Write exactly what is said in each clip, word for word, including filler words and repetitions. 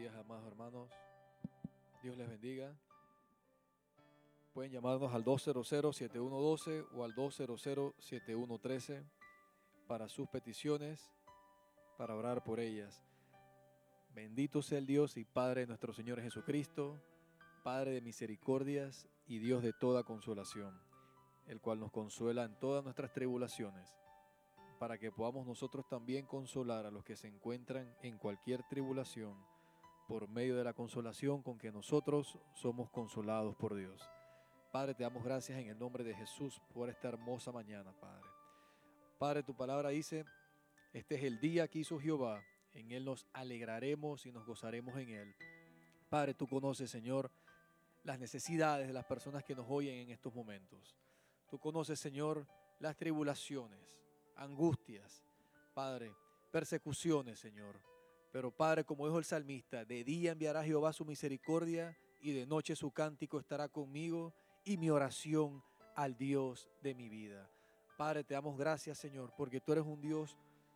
días, amados hermanos. Dios les bendiga. Pueden llamarnos al dos cero cero, siete uno uno dos o al dos cero cero, siete uno uno tres para sus peticiones, para orar por ellas. Bendito sea el Dios y Padre de nuestro Señor Jesucristo, Padre de misericordias y Dios de toda consolación, el cual nos consuela en todas nuestras tribulaciones, para que podamos nosotros también consolar a los que se encuentran en cualquier tribulación, por medio de la consolación con que nosotros somos consolados por Dios. Padre, te damos gracias en el nombre de Jesús por esta hermosa mañana, Padre. Padre, tu palabra dice, este es el día que hizo Jehová, en él nos alegraremos y nos gozaremos en él. Padre, tú conoces, Señor, las necesidades de las personas que nos oyen en estos momentos. Tú conoces, Señor, las tribulaciones, angustias, Padre, persecuciones, Señor. Pero, Padre, como dijo el salmista, de día enviará Jehová su misericordia y de noche su cántico estará conmigo y mi oración al Dios de mi vida. Padre, te damos gracias, Señor, porque tú eres un Dios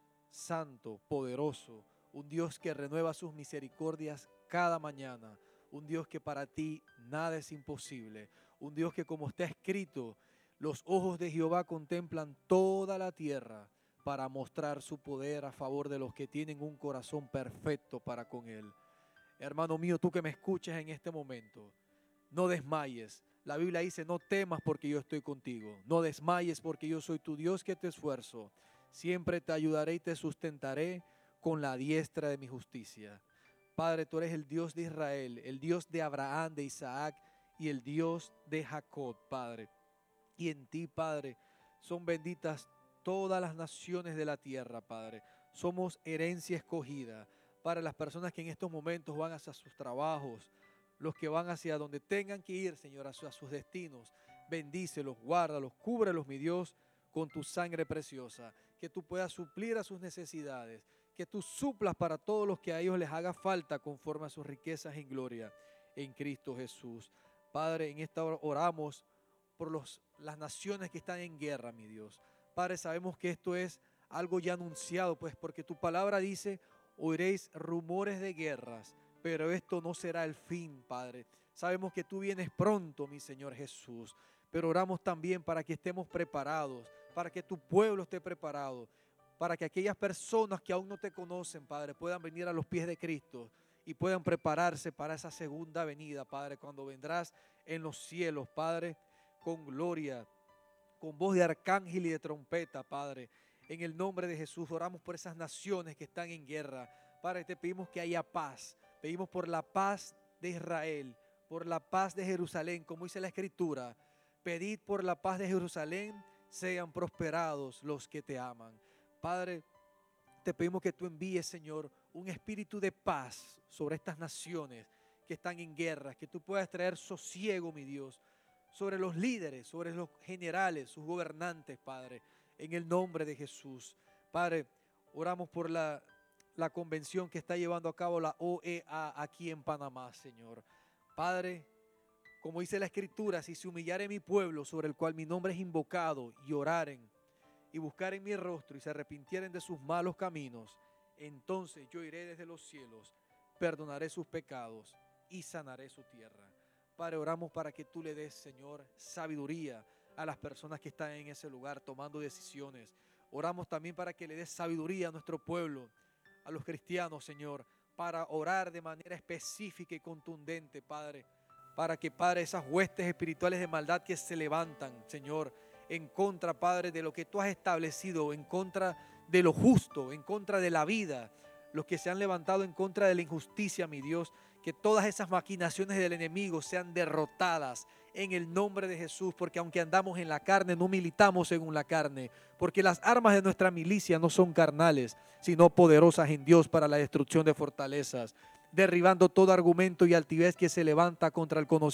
santo, poderoso, un Dios que renueva sus misericordias cada mañana, un Dios que para ti nada es imposible, un Dios que, como está escrito, los ojos de Jehová contemplan toda la tierra para mostrar su poder a favor de los que tienen un corazón perfecto para con él. Hermano mío, tú que me escuchas en este momento, no desmayes. La Biblia dice, no temas porque yo estoy contigo. No desmayes porque yo soy tu Dios que te esfuerzo. Siempre te ayudaré y te sustentaré con la diestra de mi justicia. Padre, tú eres el Dios de Israel, el Dios de Abraham, de Isaac y el Dios de Jacob, Padre. Y en ti, Padre, son benditas todas las naciones de la tierra, Padre. Somos herencia escogida para las personas que en estos momentos van hacia sus trabajos, los que van hacia donde tengan que ir, Señor, a sus destinos. Bendícelos, guárdalos, cúbrelos, mi Dios, con tu sangre preciosa. Que tú puedas suplir a sus necesidades, que tú suplas para todos los que a ellos les haga falta conforme a sus riquezas en gloria en Cristo Jesús. Padre, en esta hora oramos por los, las naciones que están en guerra, mi Dios. Padre, sabemos que esto es algo ya anunciado, pues porque tu palabra dice, oiréis rumores de guerras, pero esto no será el fin, Padre. Sabemos que tú vienes pronto, mi Señor Jesús, pero oramos también para que estemos preparados, para que tu pueblo esté preparado, para que aquellas personas que aún no te conocen, Padre, puedan venir a los pies de Cristo y puedan prepararse para esa segunda venida, Padre, cuando vendrás en los cielos, Padre, con gloria, con voz de arcángel y de trompeta, Padre. En el nombre de Jesús oramos por esas naciones que están en guerra. Padre, te pedimos que haya paz. Pedimos por la paz de Israel, por la paz de Jerusalén, como dice la Escritura. Pedid por la paz de Jerusalén, sean prosperados los que te aman. Padre, te pedimos que tú envíes, Señor, un espíritu de paz sobre estas naciones que están en guerra, que tú puedas traer sosiego, mi Dios, sobre los líderes, sobre los generales, sus gobernantes, Padre, en el nombre de Jesús. Padre, oramos por la, la convención que está llevando a cabo la O E A aquí en Panamá, Señor. Padre, como dice la Escritura, si se humillare mi pueblo sobre el cual mi nombre es invocado y oraren y buscaren mi rostro y se arrepintieren de sus malos caminos, entonces yo iré desde los cielos, perdonaré sus pecados y sanaré su tierra. Padre, oramos para que tú le des, Señor, sabiduría a las personas que están en ese lugar tomando decisiones. Oramos también para que le des sabiduría a nuestro pueblo, a los cristianos, Señor, para orar de manera específica y contundente, Padre, para que, Padre, esas huestes espirituales de maldad que se levantan, Señor, en contra, Padre, de lo que tú has establecido, en contra de lo justo, en contra de la vida, los que se han levantado en contra de la injusticia, mi Dios, que todas esas maquinaciones del enemigo sean derrotadas en el nombre de Jesús, porque aunque andamos en la carne, no militamos según la carne, porque las armas de nuestra milicia no son carnales, sino poderosas en Dios para la destrucción de fortalezas, derribando todo argumento y altivez que se levanta contra el conocimiento